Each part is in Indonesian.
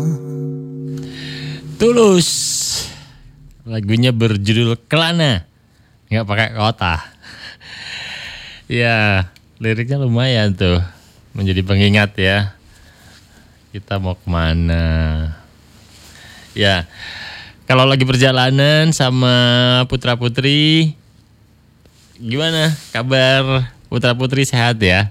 Tulus. Lagunya berjudul Kelana. Nggak pakai kota. Ya, liriknya lumayan tuh. Menjadi pengingat ya. Kita mau kemana? Ya, kalau lagi perjalanan sama putra-putri, gimana kabar putra-putri, sehat ya?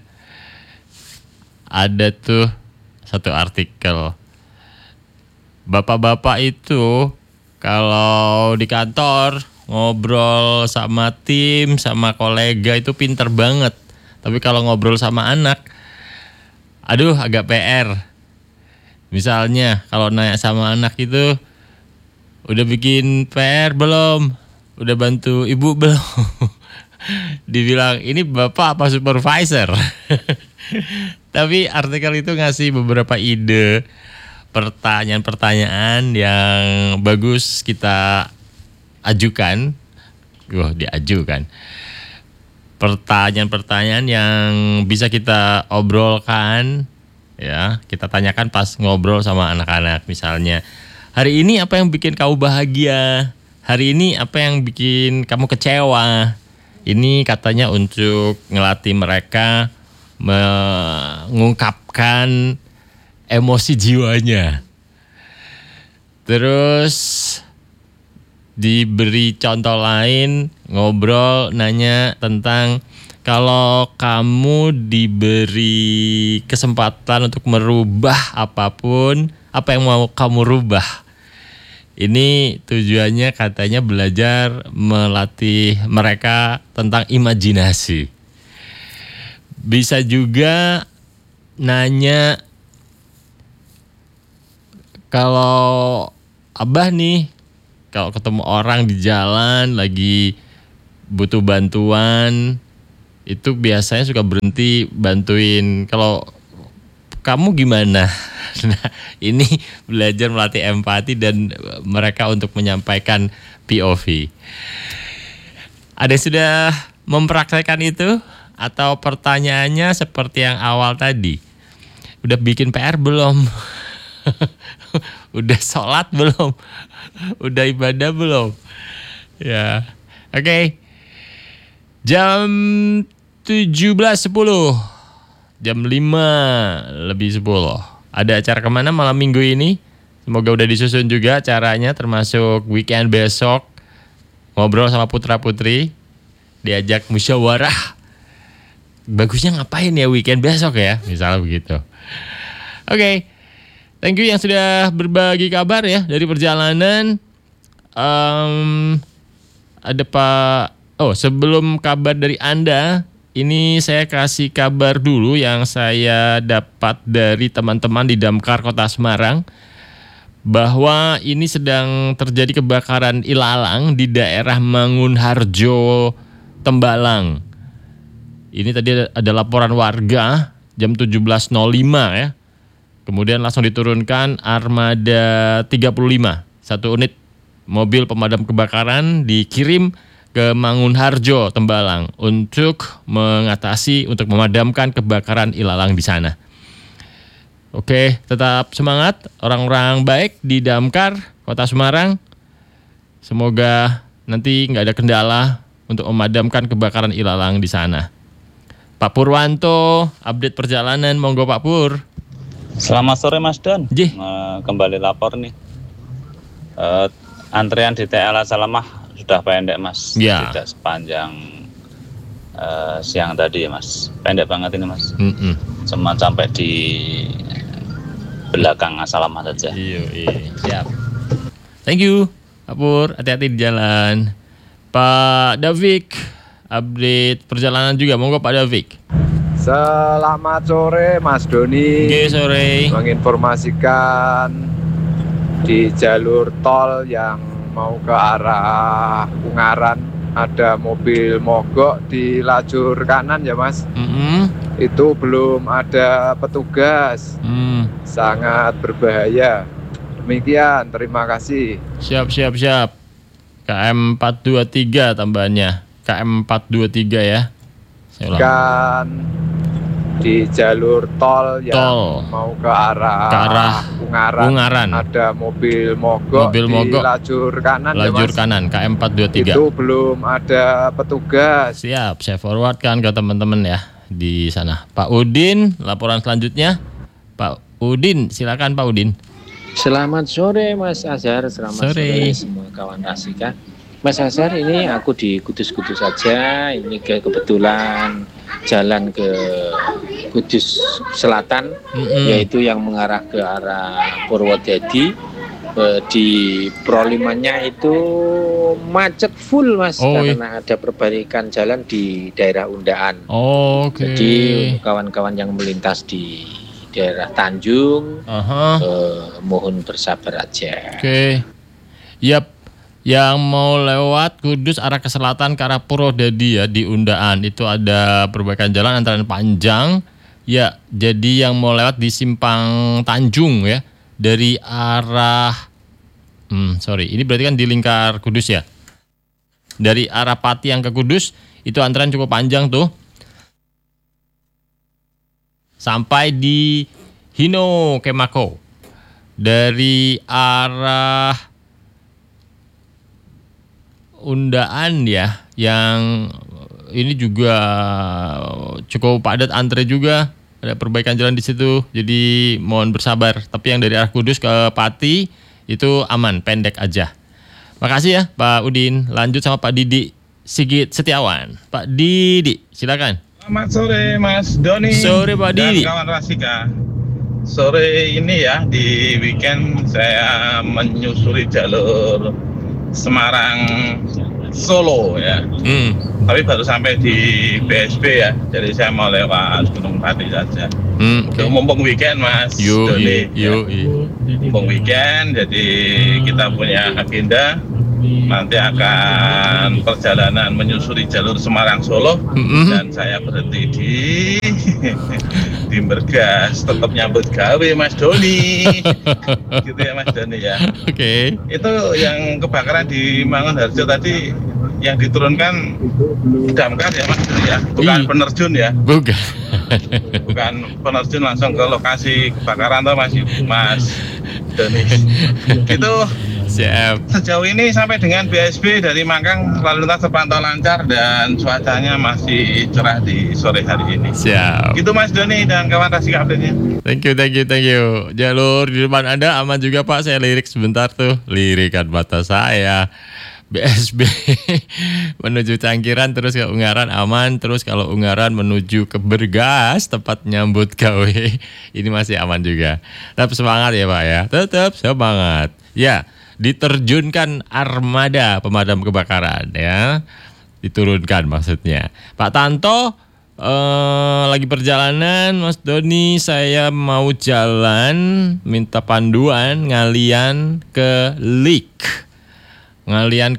Ada tuh satu artikel. Bapak-bapak itu kalau di kantor ngobrol sama tim, sama kolega itu pinter banget. Tapi kalau ngobrol sama anak, aduh agak PR. Misalnya kalau nanya sama anak itu, udah bikin PR belum? Udah bantu ibu belum? Dibilang ini bapak apa supervisor? Tapi artikel itu ngasih beberapa ide, pertanyaan-pertanyaan yang bagus kita ajukan. Diajukan. Pertanyaan-pertanyaan yang bisa kita obrolkan, ya, kita tanyakan pas ngobrol sama anak-anak. Misalnya, hari ini apa yang bikin kamu bahagia? Hari ini apa yang bikin kamu kecewa? Ini katanya untuk ngelatih mereka mengungkapkan emosi jiwanya. Terus diberi contoh lain, ngobrol, nanya tentang kalau kamu diberi kesempatan untuk merubah apapun, apa yang mau kamu rubah? Ini tujuannya katanya belajar melatih mereka tentang imajinasi. Bisa juga nanya, kalau Abah nih, kalau ketemu orang di jalan lagi butuh bantuan, itu biasanya suka berhenti bantuin. Kalau kamu gimana? Nah, ini belajar melatih empati dan mereka untuk menyampaikan POV. Ada yang sudah mempraktekkan itu? Atau pertanyaannya seperti yang awal tadi? Udah bikin PR belum? Udah sholat belum? Udah ibadah belum? Ya, oke. Jam 17.10, jam 5:10. Ada acara kemana malam minggu ini? Semoga udah disusun juga acaranya, termasuk weekend besok. Ngobrol sama putra-putri, diajak musyawarah. Bagusnya ngapain ya weekend besok ya? Misalnya begitu. Oke. Thank you yang sudah berbagi kabar ya dari perjalanan. Ada Pak. Oh, sebelum kabar dari Anda, ini saya kasih kabar dulu yang saya dapat dari teman-teman di Damkar Kota Semarang, bahwa ini sedang terjadi kebakaran ilalang di daerah Mangunharjo, Tembalang. Ini tadi ada laporan warga jam 17.05 ya. Kemudian langsung diturunkan armada 35, satu unit mobil pemadam kebakaran dikirim ke Mangunharjo, Tembalang untuk memadamkan kebakaran ilalang di sana. Oke, tetap semangat orang-orang baik di Damkar Kota Semarang. Semoga nanti nggak ada kendala untuk memadamkan kebakaran ilalang di sana. Pak Purwanto, update perjalanan, monggo Pak Pur. Selamat sore Mas Don. Kembali lapor nih. Antrean di TLA Salamah sudah pendek Mas. Ya. Tidak sepanjang siang tadi ya Mas. Pendek banget ini Mas. Cuma sampai di belakang Salamah saja. Iya, siap. Thank you Pak Pur, hati-hati di jalan. Pak Davik, update perjalanan juga, monggo Pak Davik. Selamat sore Mas Doni. Oke, sore. Menginformasikan di jalur tol yang mau ke arah Ungaran ada mobil mogok di lajur kanan ya Mas. Itu belum ada petugas. Sangat berbahaya. Demikian, terima kasih. Siap. KM 423 tambahannya. KM 423 ya. Saya ulang. Kan di jalur tol yang Tol. mau ke arah Ungaran. ada mobil mogok di lajur kanan lajur ya Mas. kanan KM 423. Itu belum ada petugas. Siap, saya forwardkan ke teman-teman ya di sana. Pak Udin, laporan selanjutnya. Pak Udin, silakan Pak Udin. Selamat sore Mas Azhar, selamat sore semua kawan Rasika. Mas Azhar, ini aku di Kudus-Kudus saja. Ini kebetulan jalan ke Kudus Selatan, yaitu yang mengarah ke arah Purwodadi. Di Prolimannya itu macet full Mas, karena ada perbaikan jalan di daerah Undaan. Jadi kawan-kawan yang melintas di daerah Tanjung, mohon bersabar aja. Yap. Yang mau lewat Kudus arah ke selatan ke arah Purwodadi ya di Undaan itu ada perbaikan jalan antara panjang ya. Jadi yang mau lewat di Simpang Tanjung ya dari arah ini berarti kan di lingkar Kudus ya. Dari arah Pati yang ke Kudus itu antrean cukup panjang tuh. Sampai di Hino Kemako. Dari arah Undaan ya, yang ini juga cukup padat antre juga, ada perbaikan jalan di situ, jadi mohon bersabar. Tapi yang dari arah Kudus ke Pati itu aman, pendek aja. Makasih ya Pak Udin. Lanjut sama Pak Didi Sigit Setiawan. Pak Didi, silakan. Selamat sore Mas Doni. Sore Pak Didi. Dan kawan Rasika. Sore ini ya di weekend saya menyusuri jalur Semarang Solo ya. Tapi baru sampai di BSB ya. Jadi saya mau lewat Gunung Pati saja. Mumpung weekend Mas Doni. Mumpung weekend, jadi kita punya agenda. Nanti akan perjalanan menyusuri jalur Semarang Solo dan saya berhenti di Bergas, tetap nyambut gawe Mas Doni. Gitu ya Mas Doni ya. Itu yang kebakaran di Mangunharjo tadi yang diturunkan damkar ya Mas Doni ya, bukan penerjun ya. Bukan penerjun langsung ke lokasi kebakaran toh Mas Doni. Itu sejauh ini sampai dengan BSB dari Mangkang lalu lintas terpantau lancar dan cuacanya masih cerah di sore hari ini. Siap. Gitu Mas Doni dan kawan Rasika update-nya. Thank you. Jalur di depan Anda aman juga Pak. Saya lirik sebentar tuh. Lirikan mata saya. BSB menuju Cangkiran terus ke Ungaran aman. Terus kalau Ungaran menuju ke Bergas tempat nyambut gawe ini masih aman juga. Tetap semangat ya Pak ya. Tetap semangat. Ya. Diterjunkan armada pemadam kebakaran ya, diturunkan maksudnya. Pak Tanto lagi perjalanan Mas Doni, saya mau jalan minta panduan ngalian ke Lik. Ngalian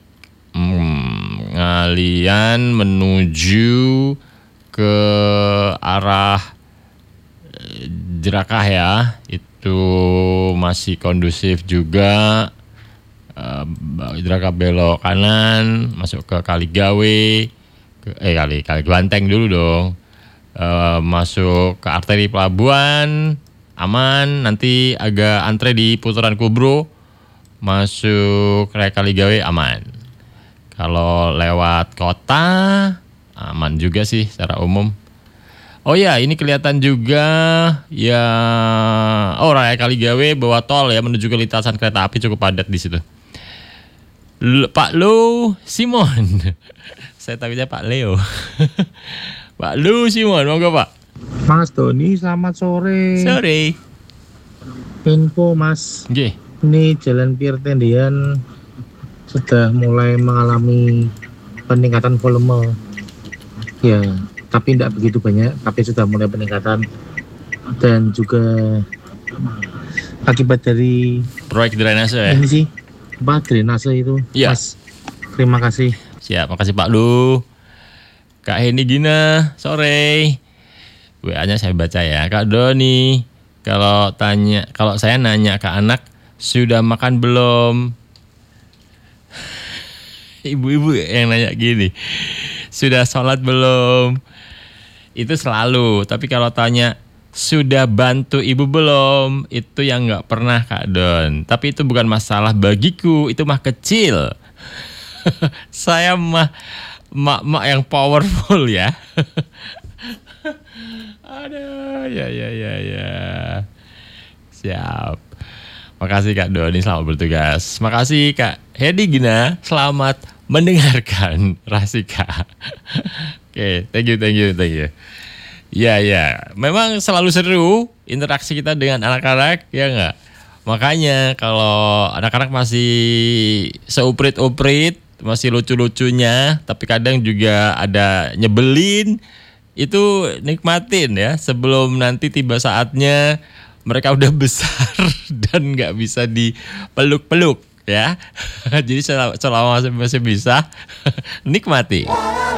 menuju ke arah Jerakah ya. Itu masih kondusif juga. Jerakah belok kanan masuk ke Kaligawe, Kali Banteng dulu dong. Masuk ke arteri pelabuhan aman, nanti agak antre di putaran Kubro, masuk ke Kaligawe aman. Kalau lewat kota aman juga sih secara umum. Oh ya, ini kelihatan juga ya. Oh, Raya Kaligawe bawah tol ya menuju ke lintasan kereta api cukup padat di situ. Pak Lu Simon. Saya tahunya Pak Leo. Pak Lu Simon, monggo Pak. Mas Doni, selamat sore. Sore. Info Mas. Nggih. Ini Jalan Pirtendian sudah mulai mengalami peningkatan volume. Ya, tapi tidak begitu banyak, tapi sudah mulai peningkatan dan juga akibat dari proyek drainase ya. Ini sih, drainase itu, ya. Mas. Terima kasih. Siap, makasih Pak Lu. Kak Heni Gina, sore. WA-nya saya baca ya. Kak Doni, kalau saya nanya ke anak, sudah makan belum? Ibu-ibu yang nanya gini, sudah sholat belum? itu selalu. Tapi kalau tanya sudah bantu ibu belum, itu yang nggak pernah Kak Don. Tapi itu bukan masalah bagiku, itu mah kecil. Saya mah mak yang powerful ya. Aduh, ya. Siap. Makasih Kak Doni, selamat bertugas. Makasih Kak Hedi Gina, selamat mendengarkan Rasika. Oke, thank you. Ya, memang selalu seru interaksi kita dengan anak-anak, ya nggak? Makanya kalau anak-anak masih seuprit-uprit, masih lucu-lucunya, tapi kadang juga ada nyebelin, itu nikmatin ya, sebelum nanti tiba saatnya mereka udah besar dan nggak bisa dipeluk-peluk ya. Jadi selama masih bisa nikmati.